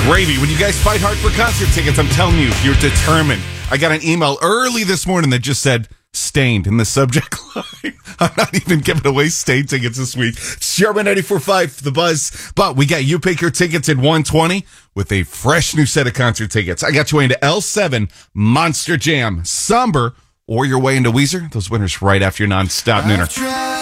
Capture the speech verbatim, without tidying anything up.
Gravy, when you guys fight hard for concert tickets, I'm telling you, you're determined. I got an email early this morning that just said, Stained in the subject line. I'm not even giving away Stained tickets this week. Sherman ninety-four point five, The Buzz. But we got you pick your tickets at one twenty with a fresh new set of concert tickets. I got you into L seven, Monster Jam, Somber, or your way into Weezer. Those winners right after your nonstop nooner.